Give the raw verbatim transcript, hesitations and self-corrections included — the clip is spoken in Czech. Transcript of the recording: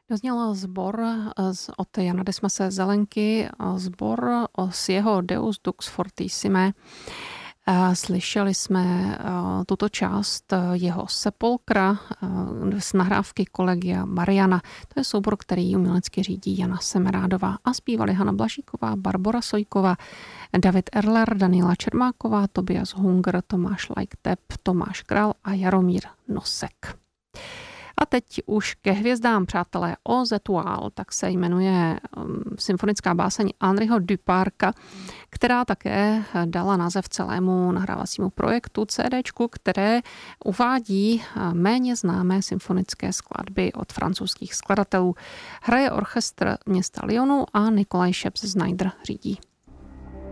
Dozněl sbor z od Jana Dismase Zelenky, sbor s jeho Deus Dux Fortissime. Slyšeli jsme tuto část jeho Sepolkra z nahrávky Collegia Mariana. To je soubor, který umělecky řídí Jana Semerádová. A zpívali Hana Blažíková, Barbora Sojková, David Erler, Daniela Čermáková, Tobias Hunger, Tomáš Lajktep, Tomáš Král a Jaromír Nosek. A teď už ke hvězdám, přátelé, Aux Étoiles, tak se jmenuje um, symfonická báseň Henryho Duparka, která také dala název celému nahrávacímu projektu CDčku, které uvádí méně známé symfonické skladby od francouzských skladatelů. Hraje orchestr města Lyonu a Nikolaj Šepc-Znaider řídí.